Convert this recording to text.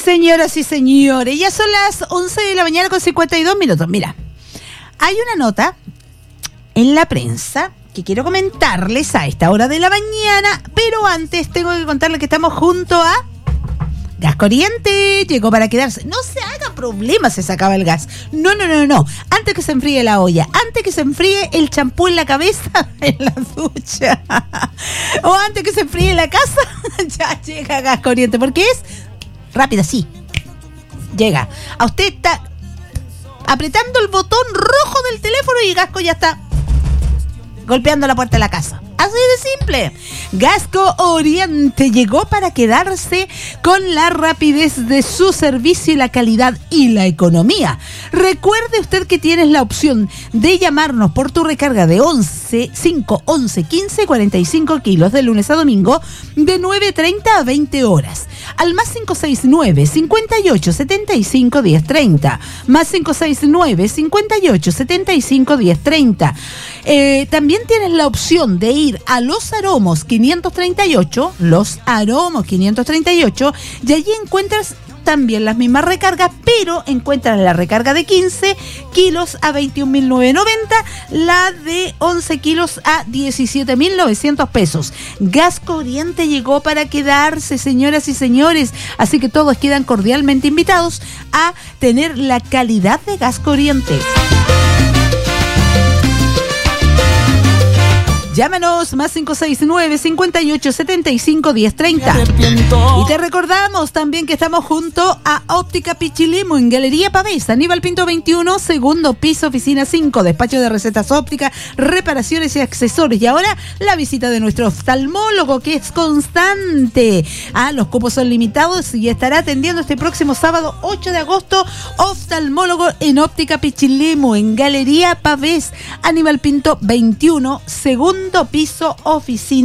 Señoras y señores, ya son las 11 de la mañana con 52 minutos. Mira, hay una nota en la prensa que quiero comentarles a esta hora de la mañana, pero antes tengo que contarles que estamos junto a Gas Corriente. Llegó para quedarse. No se haga problema si se acaba el gas. No. Antes que se enfríe la olla, antes que se enfríe el champú en la cabeza, en la ducha, o antes que se enfríe la casa, ya llega Gas Corriente, porque es rápida, sí. Llega. A usted está apretando el botón rojo del teléfono y Gasco ya está golpeando la puerta de la casa. Así de simple. Gasco Oriente llegó para quedarse con la rapidez de su servicio y la calidad y la economía. Recuerde usted que tienes la opción de llamarnos por tu recarga de 45 kilos de lunes a domingo de 9:30 a 20 horas. Al más 569 58 75 1030. Más 569 58 75 1030. También tienes la opción de ir a Los Aromos 538, y allí encuentras también las mismas recargas, pero encuentras la recarga de 15 kilos a 21.990, la de 11 kilos a 17.900 pesos. Gas Corriente llegó para quedarse, señoras y señores, así que todos quedan cordialmente invitados a tener la calidad de Gas Corriente. Llámanos más 569 58 75 1030. Y te recordamos también que estamos junto a Óptica Pichilemu en Galería Pavés, Aníbal Pinto 21, segundo piso, oficina 5, despacho de recetas ópticas, reparaciones y accesorios. Y ahora la visita de nuestro oftalmólogo, que es constante. Los cupos son limitados y estará atendiendo este próximo sábado 8 de agosto, oftalmólogo en Óptica Pichilemu en Galería Pavés, Aníbal Pinto 21, segundo piso, oficina